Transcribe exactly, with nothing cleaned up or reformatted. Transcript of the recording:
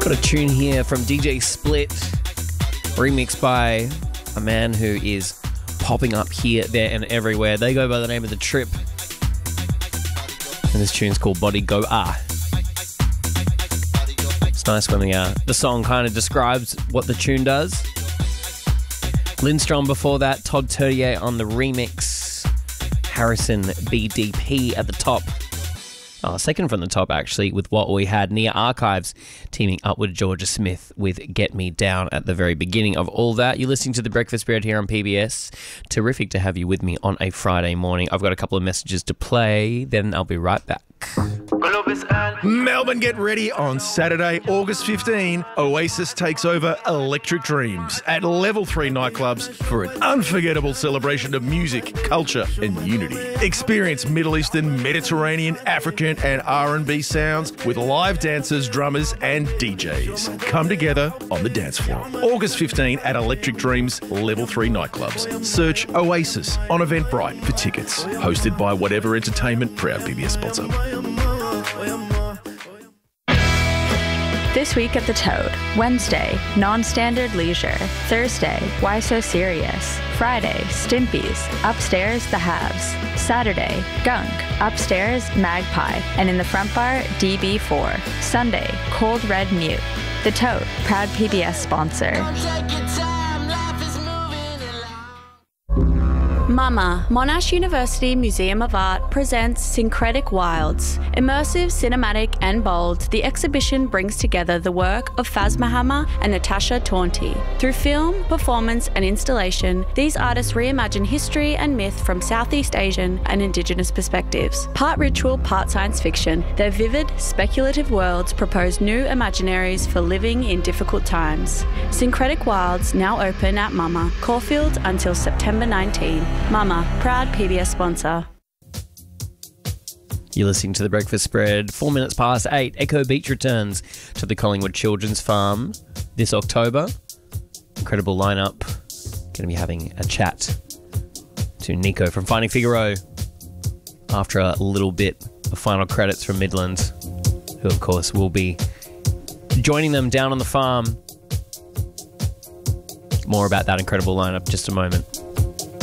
Got a tune here from D J Split, remixed by a man who is popping up here, there and everywhere. They go by the name of The Trip, and this tune's called Body Go Ah. It's nice when the, uh, the song kind of describes what the tune does. Lindstrom before that, Todd Tertier on the remix, Harrison B D P at the top. Oh, second from the top, actually, with What We Had. Nia Archives teaming up with Georgia Smith with Get Me Down at the very beginning of all that. You're listening to The Breakfast Spread here on P B S. Terrific to have you with me on a Friday morning. I've got a couple of messages to play, then I'll be right back. Melbourne, get ready on Saturday, August fifteenth. Oasis takes over Electric Dreams at Level three Nightclubs for an unforgettable celebration of music, culture and unity. Experience Middle Eastern, Mediterranean, African and R and B sounds with live dancers, drummers and D Js. Come together on the dance floor. August fifteenth at Electric Dreams, Level three Nightclubs. Search Oasis on Eventbrite for tickets. Hosted by Whatever Entertainment, proud P B S sponsor. This week at the Toad. Wednesday, Non-Standard Leisure. Thursday, Why So Serious. Friday, Stimpy's. Upstairs, The Haves. Saturday, Gunk. Upstairs, Magpie. And in the front bar, D B four. Sunday, Cold Red Mute. The Toad, proud P B S sponsor. Mama, Monash University Museum of Art presents Syncretic Wilds. Immersive, cinematic and bold, the exhibition brings together the work of Phasma Hammer and Natasha Taunty. Through film, performance and installation, these artists reimagine history and myth from Southeast Asian and Indigenous perspectives. Part ritual, part science fiction, their vivid, speculative worlds propose new imaginaries for living in difficult times. Syncretic Wilds, now open at Mama, Caulfield until September nineteenth. Mama, proud P B S sponsor. You're listening to The Breakfast Spread. Four minutes past eight. Echo Beach returns to the Collingwood Children's Farm this October. Incredible lineup. Going to be having a chat to Nico from Finding Figaro after a little bit of final credits from Midland, who of course will be joining them down on the farm. More about that incredible lineup just a moment.